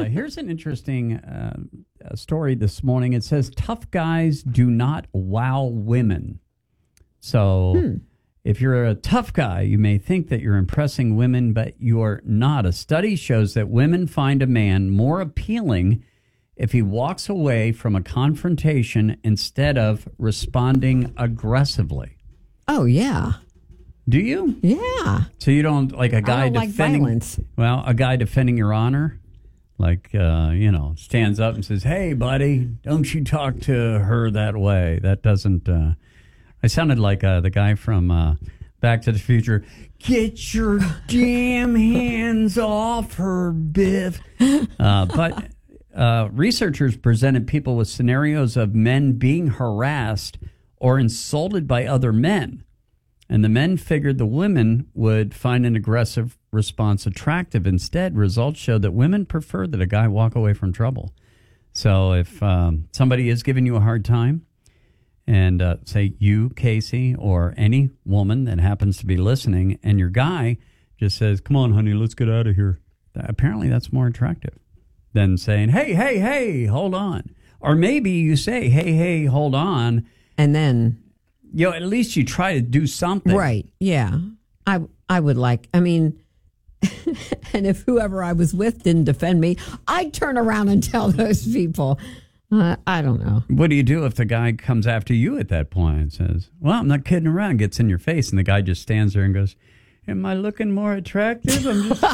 Here's an interesting story this morning. It says tough guys do not wow women. So if you're a tough guy, you may think that you're impressing women, but you're not. A study shows that women find a man more appealing if he walks away from a confrontation instead of responding aggressively. Oh, yeah. Do you? Yeah. So you don't like a guy defending violence. Well, a guy defending your honor, like stands up and says, "Hey, buddy, don't you talk to her that way." That doesn't. I sounded like the guy from Back to the Future. Get your damn hands off her, Biff. But researchers presented people with scenarios of men being harassed or insulted by other men. And the men figured the women would find an aggressive response attractive. Instead, results showed that women prefer that a guy walk away from trouble. So if somebody is giving you a hard time, and say you, Casey, or any woman that happens to be listening, and your guy just says, "Come on, honey, let's get out of here," apparently that's more attractive than saying, hey, hold on. Or maybe you say, hey, hold on. And then... at least you try to do something. Right, yeah. I would like, and if whoever I was with didn't defend me, I'd turn around and tell those people. I don't know. What do you do if the guy comes after you at that point and says, "Well, I'm not kidding around," gets in your face, and the guy just stands there and goes, "Am I looking more attractive?" I'm just...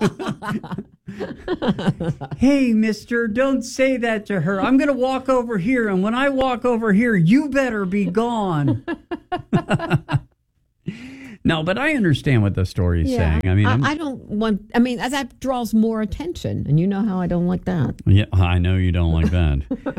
"Hey, mister, don't say that to her. I'm going to walk over here, and when I walk over here, you better be gone." No, but I understand what the story is saying. I don't want... that draws more attention, and you know how I don't like that. Yeah, I know you don't like that.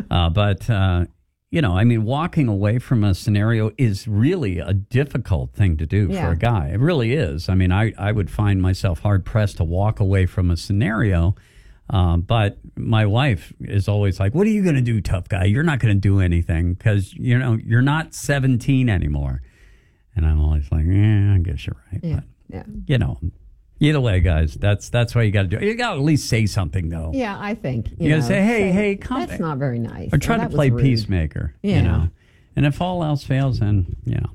But walking away from a scenario is really a difficult thing to do for a guy. It really is. I would find myself hard-pressed to walk away from a scenario, but my wife is always like, "What are you going to do, tough guy? You're not going to do anything because, you're not 17 anymore." And I'm always like, I guess you're right. Yeah. But, either way, guys, that's why you got to do it. You got to at least say something, though. Yeah, I think. You got to say, hey, come. That's not very nice. Or try to play peacemaker. Yeah. And if all else fails, then,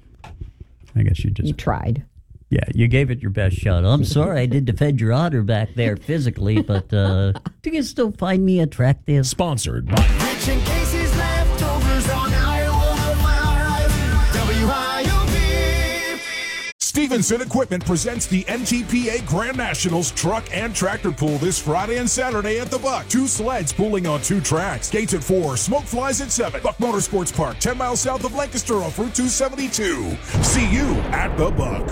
I guess you tried. Yeah, you gave it your best shot. I'm sorry I did defend your honor back there physically, but do you still find me attractive? Sponsored by Rich and Casey's Leftovers on Iowa Live. WIOB. Stevenson Equipment presents the NTPA Grand Nationals Truck and Tractor Pool this Friday and Saturday at the Buck. 2 sleds pulling on 2 tracks. Gates at 4, smoke flies at 7. Buck Motorsports Park, 10 miles south of Lancaster off Route 272. See you at the Buck.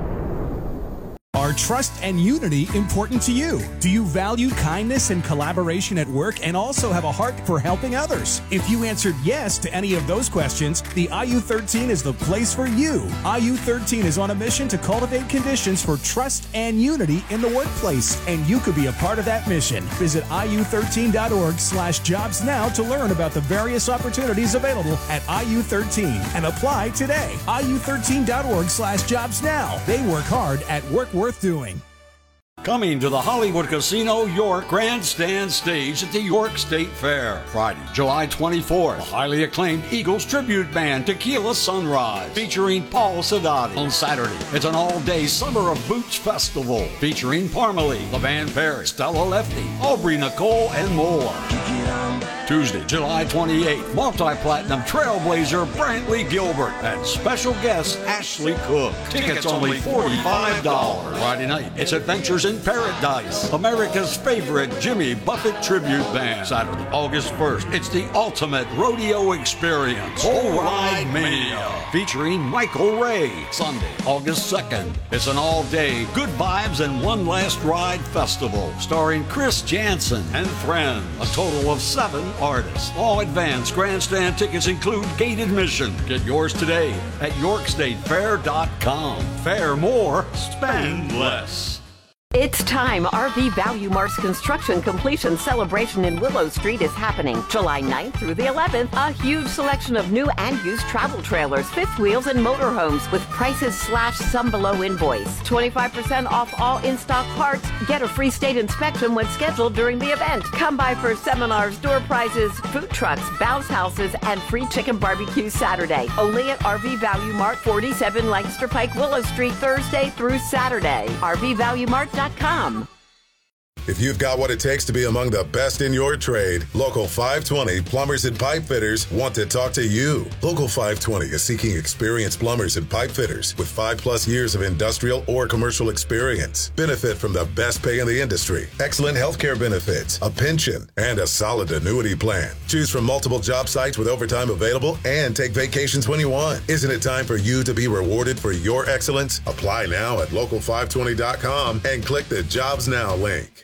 Are trust and unity important to you? Do you value kindness and collaboration at work and also have a heart for helping others? If you answered yes to any of those questions, the IU13 is the place for you. IU13 is on a mission to cultivate conditions for trust and unity in the workplace, and you could be a part of that mission. Visit iu13.org/jobs now to learn about the various opportunities available at IU13 and apply today. iu13.org/jobs now. They work hard at work worth doing. Coming to the Hollywood Casino York Grandstand Stage at the York State Fair. Friday, July 24th, the highly acclaimed Eagles Tribute Band Tequila Sunrise featuring Paul Sadati. On Saturday, it's an all-day Summer of Boots Festival featuring Parmalee, LeVan Perry, Stella Lefty, Aubrey Nicole, and more. Tuesday, July 28th, multi-platinum trailblazer Brantley Gilbert and special guest Ashley Cook. Tickets only $45. Friday night, it's Adventures in Paradise, America's favorite Jimmy Buffett tribute band. Saturday, August 1st, it's the ultimate rodeo experience, Bull Ride Mania, featuring Michael Ray. Sunday, August 2nd, it's an all-day Good Vibes and One Last Ride Festival, starring Chris Jansen and friends. A total of 7 artists. All advance grandstand tickets include gate admission. Get yours today at YorkStateFair.com. Fair more, spend less. It's time. RV Value Mart's construction completion celebration in Willow Street is happening July 9th through the 11th. A huge selection of new and used travel trailers, fifth wheels, and motorhomes with prices slashed some below invoice. 25% off all in-stock parts. Get a free state inspection when scheduled during the event. Come by for seminars, door prizes, food trucks, bounce houses, and free chicken barbecue Saturday. Only at RV Value Mart, 47 Lancaster Pike, Willow Street, Thursday through Saturday. RVValueMart.com. If you've got what it takes to be among the best in your trade, Local 520 Plumbers and Pipe Fitters want to talk to you. Local 520 is seeking experienced plumbers and pipe fitters with 5+ years of industrial or commercial experience. Benefit from the best pay in the industry, excellent healthcare benefits, a pension, and a solid annuity plan. Choose from multiple job sites with overtime available and take vacations when you want. Isn't it time for you to be rewarded for your excellence? Apply now at local520.com and click the Jobs Now link.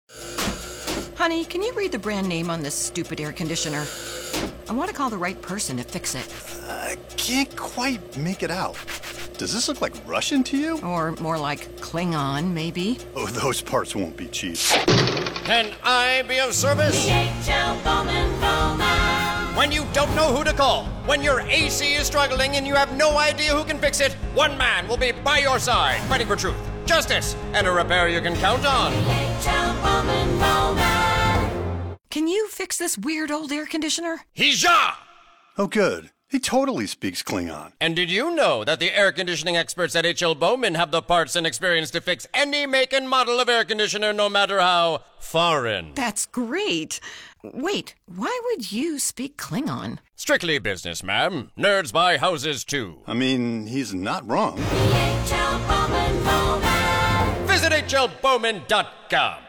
Honey, can you read the brand name on this stupid air conditioner? I want to call the right person to fix it. I can't quite make it out. Does this look like Russian to you? Or more like Klingon, maybe? Oh, those parts won't be cheap. Can I be of service? DHL Bowman. When you don't know who to call, when your AC is struggling and you have no idea who can fix it, one man will be by your side, fighting for truth, justice, and a repair you can count on. DHL Bowman. Can you fix this weird old air conditioner? Hija! Oh, good. He totally speaks Klingon. And did you know that the air conditioning experts at H.L. Bowman have the parts and experience to fix any make and model of air conditioner, no matter how foreign? That's great. Wait, why would you speak Klingon? Strictly business, ma'am. Nerds buy houses, too. I mean, he's not wrong. DHL Bowman. Visit hlbowman.com.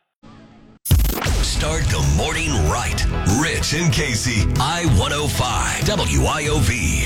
Start the morning right. Rich and Casey, I-105, WIOV.